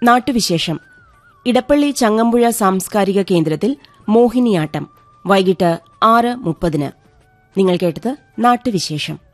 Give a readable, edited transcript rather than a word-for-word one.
നാട്ടുവിശേഷം. ഇടപ്പള്ളി ചങ്ങമ്പുഴ സാംസ്കാരിക കേന്ദ്രത്തിൽ മോഹിനിയാട്ടം വൈകിട്ട് 6:30. നിങ്ങൾ കേട്ടത് നാട്ടുവിശേഷം.